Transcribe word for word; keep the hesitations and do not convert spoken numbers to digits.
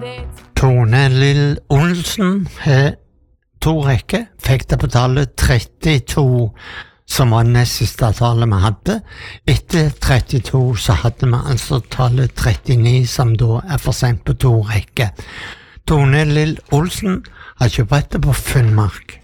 ditt. Tone Lill Olsen har to rekker, fikk det på tallet trettito, som var nest siste tallet vi hadde. Etter trettito så hadde vi altså tallet trettini, som da er for sent på to rekker. Tone Lill Olsen har ikke brettet på Finnmark.